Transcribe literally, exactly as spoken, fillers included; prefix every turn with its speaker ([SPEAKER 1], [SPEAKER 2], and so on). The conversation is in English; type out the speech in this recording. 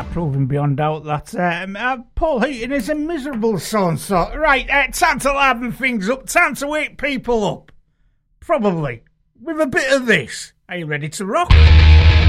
[SPEAKER 1] Proving beyond doubt that um, uh, Paul Heaton is a miserable so-and-so. Right, uh, time to liven things up, time to wake people up. Probably. With a bit of this. Are you ready to rock?